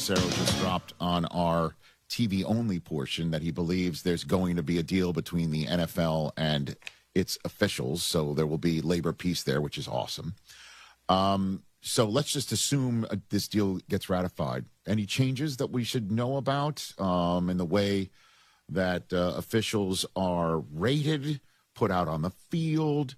Lucero just dropped on our TV-only portion that he believes there's going to be a deal between the NFL and its officials, so there will be labor peace there, which is awesome. So let's just assume this deal gets ratified. Any changes that we should know about in the way that officials are rated, put out on the field,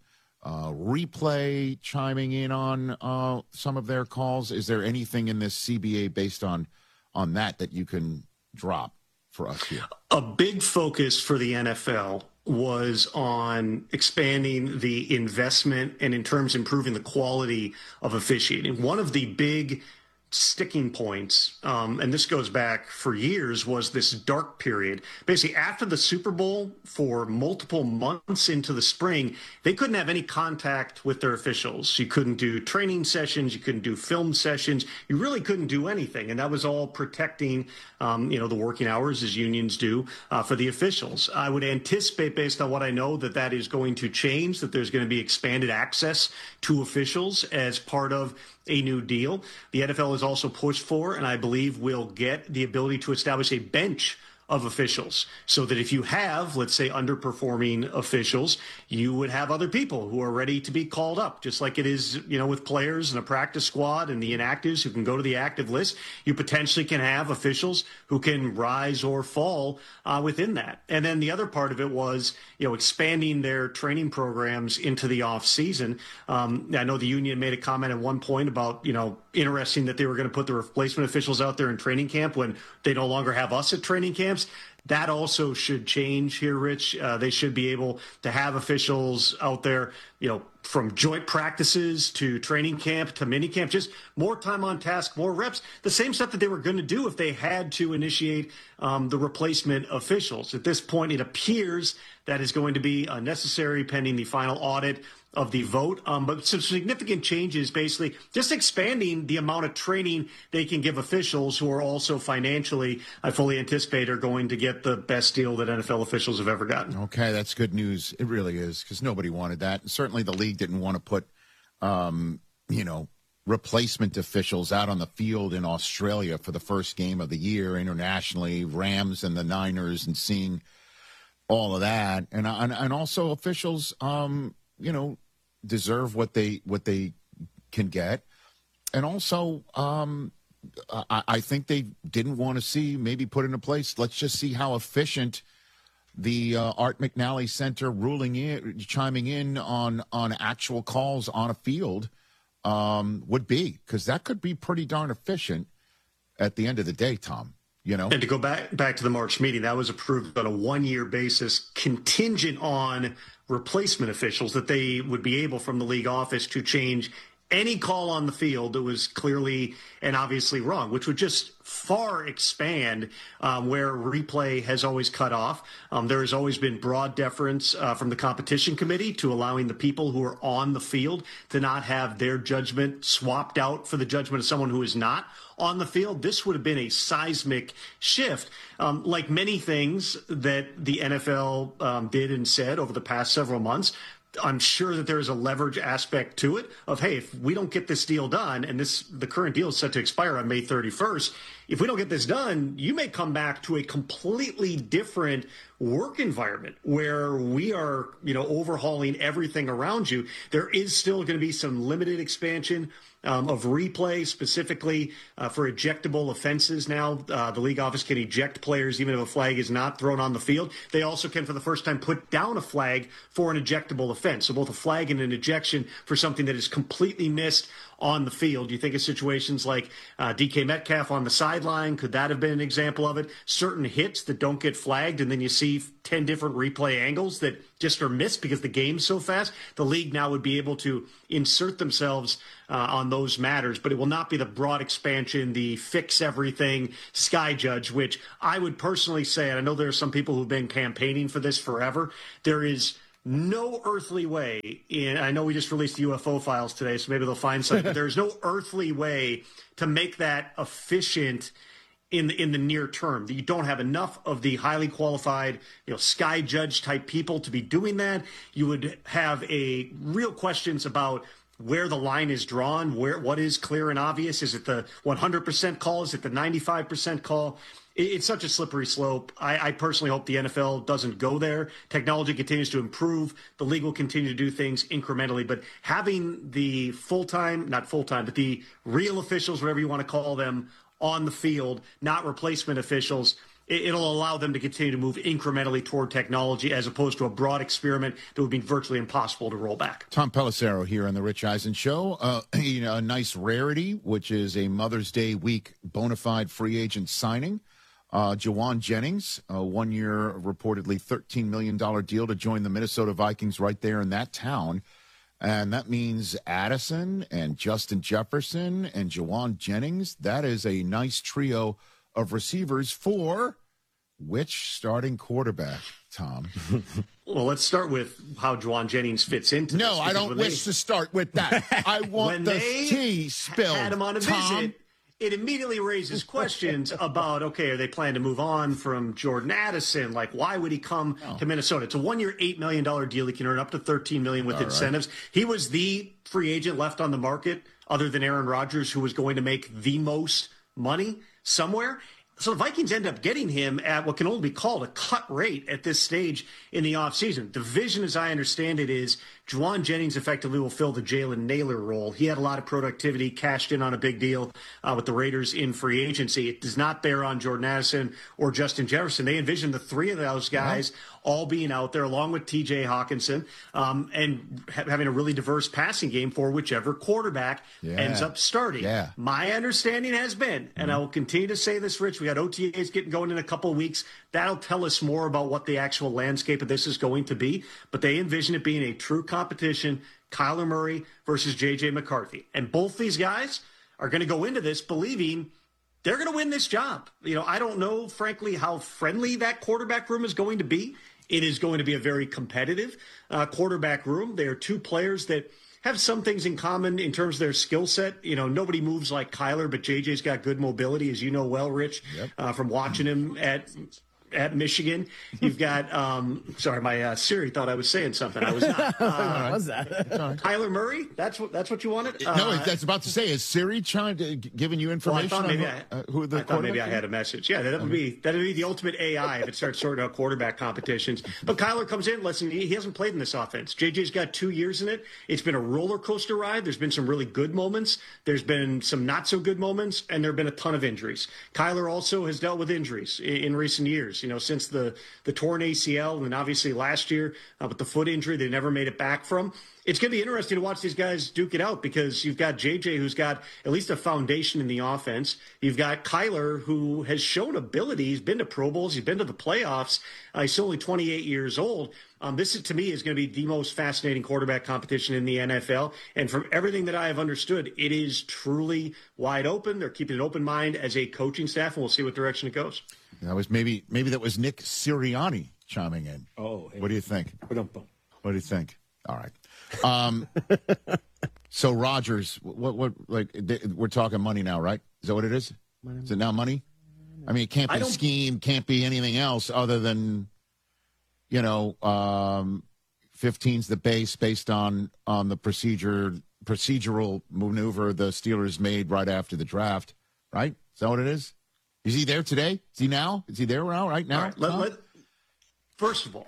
replay chiming in on some of their calls? Is there anything in this CBA based on that you can drop for us here? A big focus for the NFL was on expanding the investment and in terms of improving the quality of officiating. One of the big sticking points, and this goes back for years, was this dark period. Basically, after the Super Bowl, for multiple months into the spring, they couldn't have any contact with their officials. You couldn't do training sessions. You couldn't do film sessions. You really couldn't do anything. And that was all protecting, the working hours, as unions do, for the officials. I would anticipate, based on what I know, that is going to change, that there's going to be expanded access to officials as part of a new deal. The NFL has also pushed for, and I believe will get, the ability to establish a bench of officials, so that if you have, let's say, underperforming officials, you would have other people who are ready to be called up, just like it is, with players and a practice squad and the inactives who can go to the active list. You potentially can have officials who can rise or fall within that. And then the other part of it was, expanding their training programs into the off season. I know the union made a comment at one point about, interesting that they were going to put the replacement officials out there in training camp when they no longer have us at training camps. That also should change here, Rich. They should be able to have officials out there, from joint practices to training camp to mini camp, just more time on task, more reps, the same stuff that they were going to do if they had to initiate the replacement officials. At this point, it appears that is going to be necessary pending the final audit of the vote. But some significant changes, basically just expanding the amount of training they can give officials who are also financially, I fully anticipate, are going to get the best deal that NFL officials have ever gotten. Okay, that's good news. It really is, because nobody wanted that. Certainly the league didn't want to put, replacement officials out on the field in Australia for the first game of the year internationally, Rams and the Niners, and seeing all of that. And also officials, deserve what they can get. And also, I think they didn't want to see maybe put into place, let's just see how efficient the Art McNally Center chiming in on actual calls on a field would be, because that could be pretty darn efficient at the end of the day, Tom. And to go back to the March meeting, that was approved on a one-year basis, contingent on replacement officials, that they would be able from the league office to change any call on the field that was clearly and obviously wrong, which would just far expand where replay has always cut off. There has always been broad deference from the competition committee to allowing the people who are on the field to not have their judgment swapped out for the judgment of someone who is not on the field. This would have been a seismic shift. Like many things that the NFL did and said over the past several months, I'm sure that there is a leverage aspect to it of, hey, if we don't get this deal done, and the current deal is set to expire on May 31st, if we don't get this done, you may come back to a completely different work environment where we are, overhauling everything around you. There is still going to be some limited expansion of replay, specifically for ejectable offenses now. The league office can eject players even if a flag is not thrown on the field. They also can, for the first time, put down a flag for an ejectable offense. So both a flag and an ejection for something that is completely missed on the field. Do you think of situations like DK Metcalf on the sideline? Could that have been an example of it? Certain hits that don't get flagged, and then you see 10 different replay angles that just are missed because the game's so fast. The league now would be able to insert themselves on those matters, but it will not be the broad expansion, the fix everything sky judge, which I would personally say, and I know there are some people who've been campaigning for this forever, there is no earthly way, and I know we just released the UFO files today, so maybe they'll find something, but there's no earthly way to make that efficient in the near term. You don't have enough of the highly qualified, sky judge type people to be doing that. You would have real questions about where the line is drawn, what is clear and obvious. Is it the 100% call? Is it the 95% call? It's such a slippery slope. I personally hope the NFL doesn't go there. Technology continues to improve. The league will continue to do things incrementally. But having the not full-time, but the real officials, whatever you want to call them, on the field, not replacement officials, it'll allow them to continue to move incrementally toward technology as opposed to a broad experiment that would be virtually impossible to roll back. Tom Pelissero here on the Rich Eisen Show. A nice rarity, which is a Mother's Day week bona fide free agent signing. Jauan Jennings, a 1 year, reportedly $13 million deal to join the Minnesota Vikings right there in that town. And that means Addison and Justin Jefferson and Jauan Jennings. That is a nice trio of receivers for which starting quarterback, Tom? Well, let's start with how Jauan Jennings fits into this. No, I don't wish to start with that. I want the tea spilled, had him on a visit. It immediately raises questions about, okay, are they planning to move on from Jordan Addison? Like, why would he come to Minnesota? It's a 1 year, $8 million deal. He can earn up to $13 million with incentives. Right. He was the free agent left on the market other than Aaron Rodgers, who was going to make the most money somewhere. So the Vikings end up getting him at what can only be called a cut rate at this stage in the offseason. The vision, as I understand it, is Jauan Jennings effectively will fill the Jalen Nailor role. He had a lot of productivity, cashed in on a big deal with the Raiders in free agency. It does not bear on Jordan Addison or Justin Jefferson. They envision the three of those guys all being out there, along with T.J. Hawkinson, and having a really diverse passing game for whichever quarterback ends up starting. Yeah. My understanding has been, and I will continue to say this, Rich, we got OTAs getting going in a couple of weeks. That'll tell us more about what the actual landscape of this is going to be. But they envision it being a true competition, Kyler Murray versus J.J. McCarthy. And both these guys are going to go into this believing they're going to win this job. You know, I don't know, frankly, how friendly that quarterback room is going to be. It is going to be a very competitive quarterback room. They are two players that have some things in common in terms of their skill set. You know, nobody moves like Kyler, but JJ's got good mobility, as you know well, Rich, from watching him at Michigan. You've got, sorry, my Siri thought I was saying something. I was not. What was that? Kyler Murray? That's what you wanted? No, I was about to say, is Siri giving you information on who the quarterback is? I thought maybe I had a message. Yeah, that'd be the ultimate AI if it starts sorting out quarterback competitions. But Kyler comes in, listen, he hasn't played in this offense. JJ's got 2 years in it. It's been a roller coaster ride. There's been some really good moments. There's been some not so good moments, and there have been a ton of injuries. Kyler also has dealt with injuries in recent years. You know, since the torn ACL, and then obviously last year with the foot injury they never made it back from. It's going to be interesting to watch these guys duke it out because you've got JJ, who's got at least a foundation in the offense. You've got Kyler, who has shown ability. He's been to Pro Bowls. He's been to the playoffs. He's only 28 years old. This, to me, is going to be the most fascinating quarterback competition in the NFL. And from everything that I have understood, it is truly wide open. They're keeping an open mind as a coaching staff, and we'll see what direction it goes. That was maybe that was Nick Sirianni chiming in. Oh, what do you think? What do you think? All right. So Rodgers, what we're talking money now, right? Is that what it is? Is it now money? I mean, it can't be a scheme, can't be anything else other than, 15's the base based on the procedural maneuver the Steelers made right after the draft, right? Is that what it is? Is he there today? Is he now? Is he there now, right now? Right, first of all,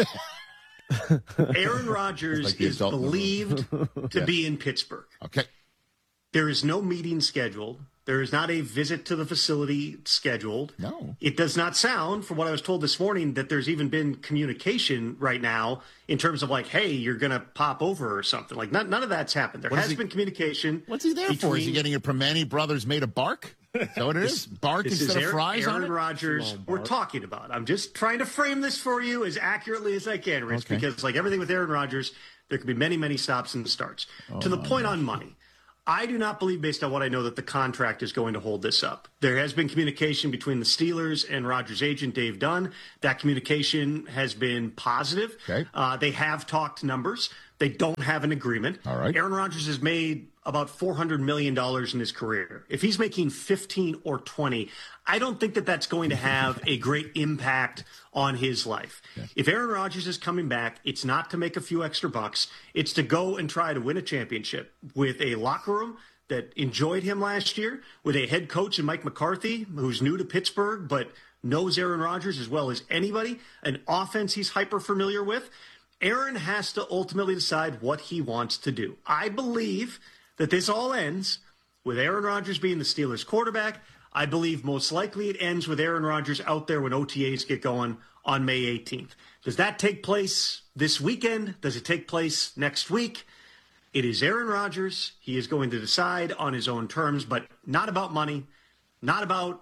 Aaron Rodgers is believed to be in Pittsburgh. Okay. There is no meeting scheduled. There is not a visit to the facility scheduled. No. It does not sound, from what I was told this morning, that there's even been communication right now in terms of like, hey, you're going to pop over or something. Like, none of that's happened. There has been communication. What's he there for? Is he getting a Primanti Brothers made of bark? Is that what it is? Bark instead of fries on it? Aaron Rodgers, we're talking about. I'm just trying to frame this for you as accurately as I can, Rich, because like everything with Aaron Rodgers, there could be many, many stops and starts. To the point on money, I do not believe, based on what I know, that the contract is going to hold this up. There has been communication between the Steelers and Rodgers' agent, Dave Dunn. That communication has been positive. Okay. They have talked numbers. They don't have an agreement. All right. Aaron Rodgers has made about $400 million in his career. If he's making 15 or 20, I don't think that that's going to have a great impact on his life. Yeah. If Aaron Rodgers is coming back, it's not to make a few extra bucks. It's to go and try to win a championship with a locker room that enjoyed him last year, with a head coach in Mike McCarthy, who's new to Pittsburgh, but knows Aaron Rodgers as well as anybody, an offense he's hyper familiar with. Aaron has to ultimately decide what he wants to do. I believe that this all ends with Aaron Rodgers being the Steelers quarterback. I believe most likely it ends with Aaron Rodgers out there when OTAs get going on May 18th. Does that take place this weekend? Does it take place next week? It is Aaron Rodgers. He is going to decide on his own terms, but not about money, not about,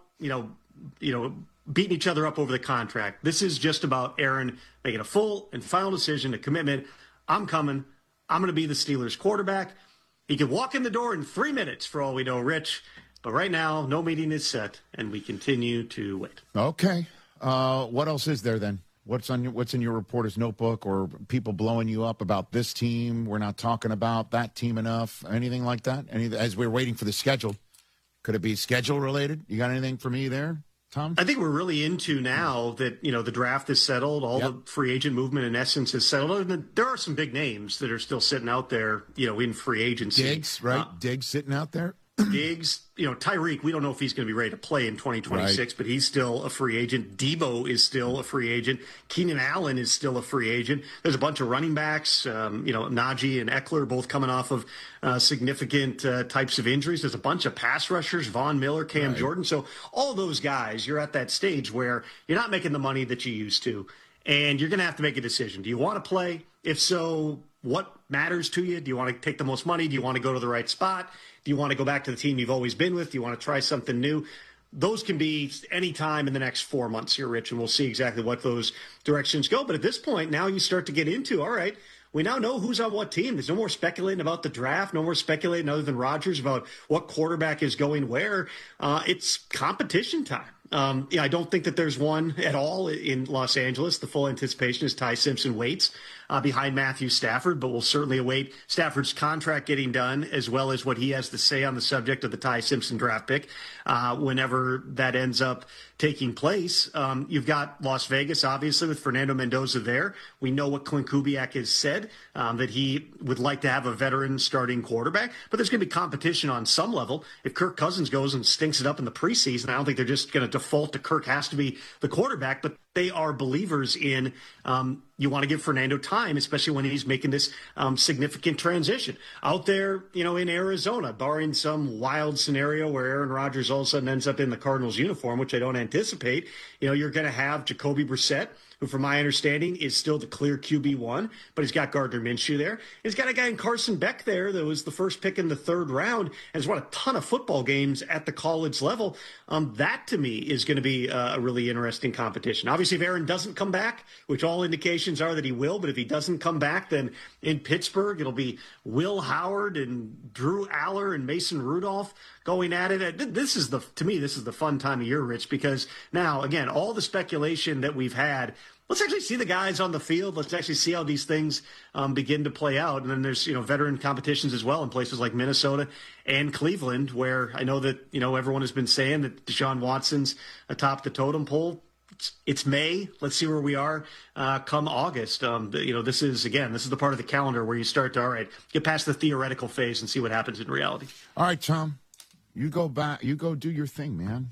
beating each other up over the contract. This is just about Aaron making a full and final decision, a commitment. I'm coming. I'm going to be the Steelers quarterback. He could walk in the door in 3 minutes for all we know, Rich. But right now, no meeting is set, and we continue to wait. Okay. What else is there then? What's in your reporter's notebook, or people blowing you up about this team? We're not talking about that team enough. Anything like that? As we're waiting for the schedule, could it be schedule related? You got anything for me there, Tom? I think we're really into now that, the draft is settled. All the free agent movement, in essence, is settled. And there are some big names that are still sitting out there, in free agency. Diggs, right? Diggs sitting out there. Diggs, Tyreek, we don't know if he's going to be ready to play in 2026, right, but he's still a free agent. Debo is still a free agent. Keenan Allen is still a free agent. There's a bunch of running backs, Najee and Eckler, both coming off of significant types of injuries. There's a bunch of pass rushers, Von Miller, Cam Jordan. So all those guys, you're at that stage where you're not making the money that you used to, and you're going to have to make a decision. Do you want to play? If so, what matters to you? Do you want to take the most money? Do you want to go to the right spot? Do you want to go back to the team you've always been with? Do you want to try something new? Those can be any time in the next 4 months here, Rich, and we'll see exactly what those directions go. But at this point, now you start to get into, all right, we now know who's on what team. There's no more speculating about the draft, no more speculating other than Rodgers about what quarterback is going where. It's competition time. I don't think that there's one at all in Los Angeles. The full anticipation is Ty Simpson waits behind Matthew Stafford, but we'll certainly await Stafford's contract getting done, as well as what he has to say on the subject of the Ty Simpson draft pick whenever that ends up taking place. You've got Las Vegas, obviously, with Fernando Mendoza there. We know what Clint Kubiak has said, that he would like to have a veteran starting quarterback, but there's going to be competition on some level. If Kirk Cousins goes and stinks it up in the preseason, I don't think they're just going to default to Kirk has to be the quarterback, but they are believers in you want to give Fernando time, especially when he's making this significant transition. Out there, in Arizona, barring some wild scenario where Aaron Rodgers all of a sudden ends up in the Cardinals uniform, which I don't anticipate, you're going to have Jacoby Brissett, who, from my understanding, is still the clear QB1, but he's got Gardner Minshew there. He's got a guy in Carson Beck there that was the first pick in the third round and has won a ton of football games at the college level. That, to me, is going to be a really interesting competition. Obviously, if Aaron doesn't come back, which all indications are that he will, but if he doesn't come back, then in Pittsburgh, it'll be Will Howard and Drew Aller and Mason Rudolph going at it. To me, this is the fun time of year, Rich, because now, again, all the speculation that we've had, let's actually see the guys on the field. Let's actually see how these things begin to play out. And then there's, veteran competitions as well in places like Minnesota and Cleveland, where I know that, everyone has been saying that Deshaun Watson's atop the totem pole. It's May. Let's see where we are come August. This is the part of the calendar where you start to, get past the theoretical phase and see what happens in reality. All right, Tom, you go back, you go do your thing, man.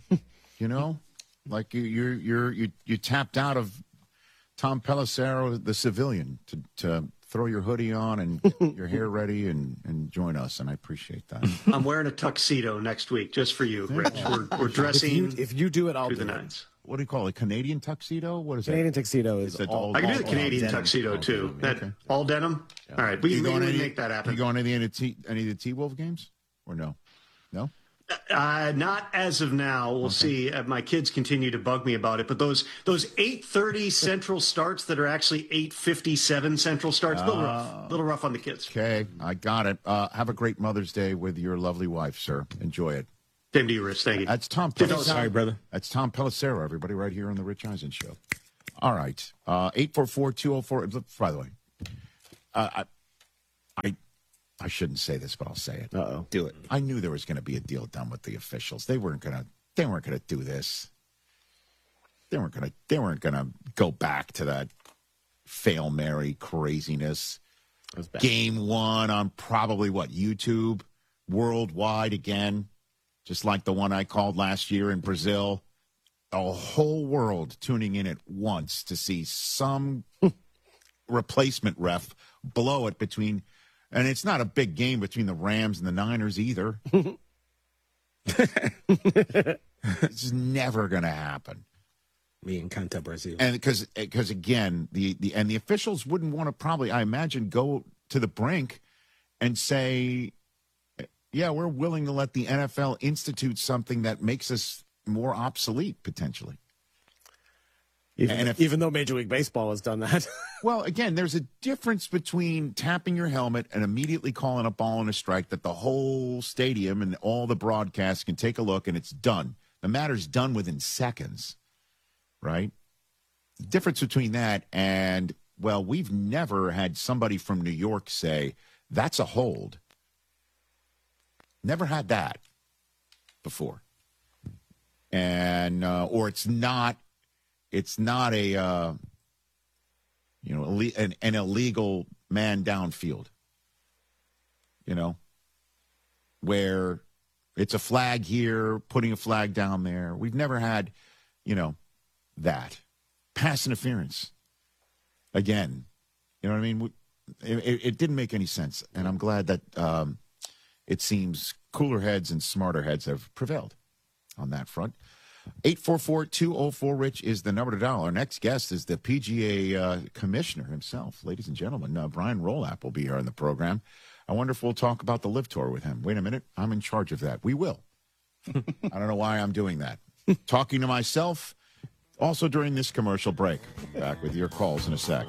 Like you tapped out of Tom Pelissero, the civilian, to throw your hoodie on and get your hair ready and join us, and I appreciate that. I'm wearing a tuxedo next week just for you, Rich. We're dressing. If you do it, I'll do the it. nines. What do you call it? Canadian tuxedo? What is Canadian tuxedo is all. I can do the Canadian tuxedo too. All denim. Yeah. All right, we can make that happen. You going to any of the T-Wolf games or no? No. Not as of now. We'll see. My kids continue to bug me about it, but those 8:30 Central starts that are actually 8:57 Central starts, a little rough on the kids. Okay, I got it. Have a great Mother's Day with your lovely wife, sir. Enjoy it. Same to you, Rich. Thank you. That's Tom Pelissero. Sorry, brother. That's Tom Pelissero, everybody, right here on the Rich Eisen Show. All right. 844-204. By the way, I shouldn't say this, but I'll say it. Uh-oh. Do it. I knew there was going to be a deal done with the officials. They weren't going to do this. They weren't going to go back to that Fail Mary craziness. Game 1 on probably YouTube, worldwide again, just like the one I called last year in Brazil. A whole world tuning in at once to see some replacement ref blow it between, and it's not a big game between the Rams and the Niners either. It's never going to happen. Me and Canta Brazil. And because again, the officials wouldn't want to probably, I imagine, go to the brink and say, yeah, we're willing to let the NFL institute something that makes us more obsolete potentially. Even though Major League Baseball has done that. Well, again, there's a difference between tapping your helmet and immediately calling a ball and a strike that the whole stadium and all the broadcasts can take a look and it's done. The matter's done within seconds, right? The difference between that and, well, we've never had somebody from New York say, that's a hold. Never had that before. And, or it's not a, an illegal man downfield, where it's a flag here, putting a flag down there. We've never had, that. Pass interference. Again, you know what I mean? It didn't make any sense. And I'm glad that it seems cooler heads and smarter heads have prevailed on that front. 844-204-RICH is the number to dial. Our next guest is the PGA commissioner himself. Ladies and gentlemen, Brian Rolapp will be here on the program. I wonder if we'll talk about the LIV Tour with him. Wait a minute. I'm in charge of that. We will. I don't know why I'm doing that. Talking to myself also during this commercial break. Back with your calls in a sec.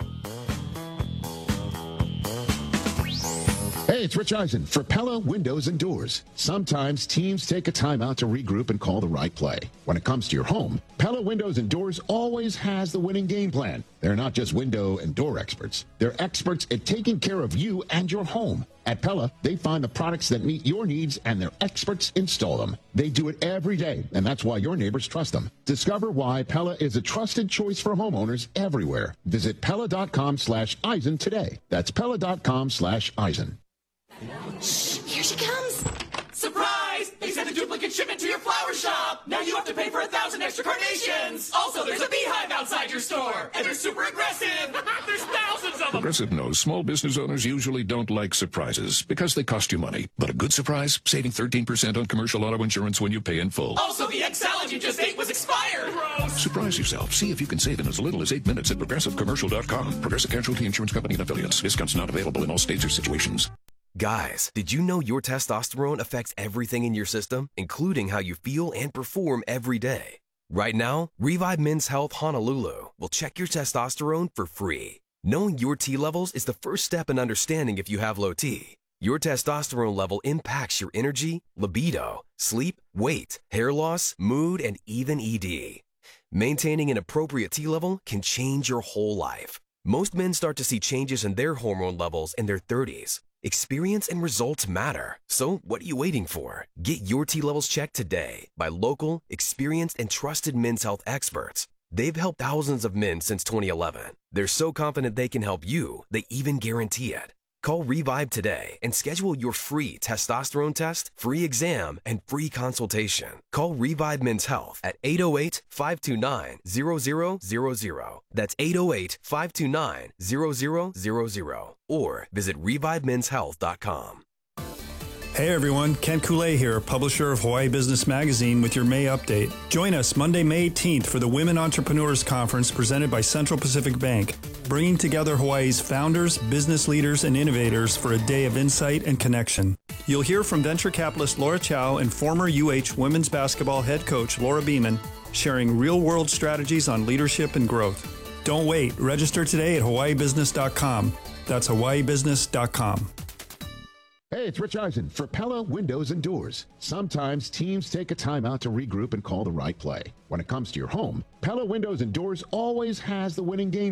Hey, it's Rich Eisen for Pella Windows and Doors. Sometimes teams take a time out to regroup and call the right play. When it comes to your home, Pella Windows and Doors always has the winning game plan. They're not just window and door experts. They're experts at taking care of you and your home. At Pella, they find the products that meet your needs and their experts install them. They do it every day, and that's why your neighbors trust them. Discover why Pella is a trusted choice for homeowners everywhere. Visit Pella.com/Eisen today. That's Pella.com/Eisen. Shh, here she comes. Surprise! They sent a duplicate shipment to your flower shop. Now you have to pay for 1,000 extra carnations. Also, there's a beehive outside your store. And they're super aggressive. There's thousands of them. Progressive knows small business owners usually don't like surprises because they cost you money. But a good surprise, saving 13% on commercial auto insurance when you pay in full. Also, the egg salad you just ate was expired. Gross. Surprise yourself. See if you can save in as little as 8 minutes at progressivecommercial.com. Progressive Casualty Insurance Company and affiliates. Discounts not available in all states or situations. Guys, did you know your testosterone affects everything in your system, including how you feel and perform every day? Right now, Revive Men's Health Honolulu will check your testosterone for free. Knowing your T levels is the first step in understanding if you have low T. Your testosterone level impacts your energy, libido, sleep, weight, hair loss, mood, and even ED. Maintaining an appropriate T level can change your whole life. Most men start to see changes in their hormone levels in their 30s. Experience and results matter. So what are you waiting for? Get your T levels checked today by local, experienced, and trusted men's health experts. They've helped thousands of men since 2011. They're so confident they can help you, they even guarantee it. Call Revive today and schedule your free testosterone test, free exam, and free consultation. Call Revive Men's Health at 808-529-0000. That's 808-529-0000. Or visit ReviveMen'sHealth.com. Hey everyone, Ken Koulé here, publisher of Hawaii Business Magazine with your May update. Join us Monday, May 18th for the Women Entrepreneurs Conference presented by Central Pacific Bank, bringing together Hawaii's founders, business leaders, and innovators for a day of insight and connection. You'll hear from venture capitalist Laura Chow and former UH women's basketball head coach Laura Beeman, sharing real-world strategies on leadership and growth. Don't wait. Register today at hawaiibusiness.com. That's hawaiibusiness.com. Hey, it's Rich Eisen for Pella Windows and Doors. Sometimes teams take a time out to regroup and call the right play. When it comes to your home, Pella Windows and Doors always has the winning game plan.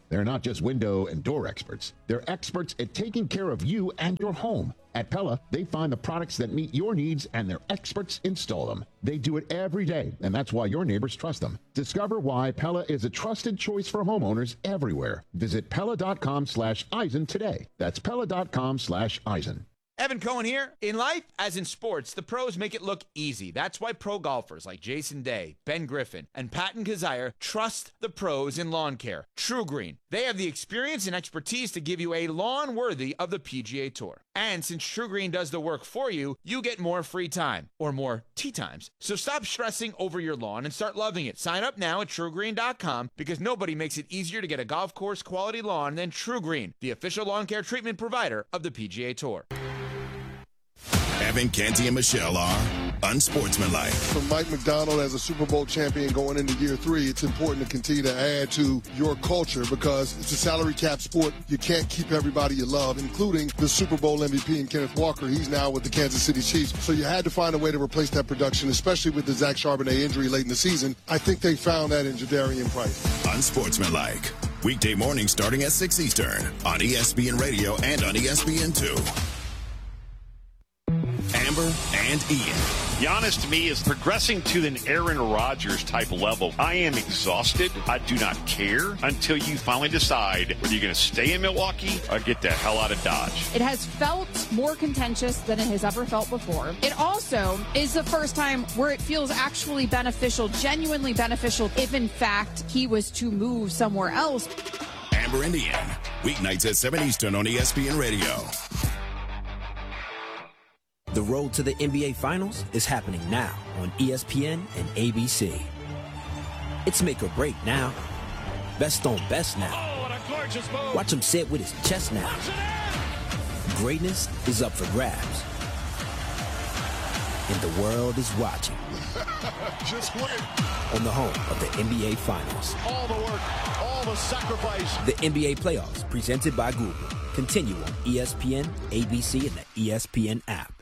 They're not just window and door experts. They're experts at taking care of you and your home. At Pella, they find the products that meet your needs, and their experts install them. They do it every day, and that's why your neighbors trust them. Discover why Pella is a trusted choice for homeowners everywhere. Visit Pella.com/Eisen today. That's Pella.com/Eisen. Evan Cohen here. In life, as in sports, the pros make it look easy. That's why pro golfers like Jason Day, Ben Griffin, and Patton Kazire trust the pros in lawn care. True Green. They have the experience and expertise to give you a lawn worthy of the PGA Tour. And since True Green does the work for you, you get more free time, or more tee times. So stop stressing over your lawn and start loving it. Sign up now at TrueGreen.com, because nobody makes it easier to get a golf course quality lawn than True Green, the official lawn care treatment provider of the PGA Tour. Evan, Canty, and Michelle are unsportsmanlike. For Mike McDonald as a Super Bowl champion going into year 3, it's important to continue to add to your culture because it's a salary cap sport. You can't keep everybody you love, including the Super Bowl MVP and Kenneth Walker. He's now with the Kansas City Chiefs. So you had to find a way to replace that production, especially with the Zach Charbonnet injury late in the season. I think they found that in Jadarian Price. Unsportsmanlike. Weekday mornings starting at 6 Eastern on ESPN Radio and on ESPN2. Amber and Ian. Giannis, to me, is progressing to an Aaron Rodgers type level. I am exhausted. I do not care until you finally decide whether you're going to stay in Milwaukee or get the hell out of Dodge. It has felt more contentious than it has ever felt before. It also is the first time where it feels actually beneficial, genuinely beneficial, if in fact he was to move somewhere else. Amber and Ian. Weeknights at 7 Eastern on ESPN Radio. The road to the NBA Finals is happening now on ESPN and ABC. It's make or break now. Best on best now. Watch him say it with his chest now. Greatness is up for grabs. And the world is watching. Just wait. On the home of the NBA Finals. All the work, all the sacrifice. The NBA Playoffs, presented by Google. Continue on ESPN, ABC, and the ESPN app.